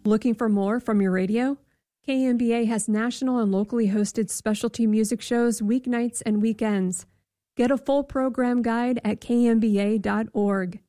Looking for more from your radio? KMBA has national and locally hosted specialty music shows weeknights and weekends. Get a full program guide at kmba.org.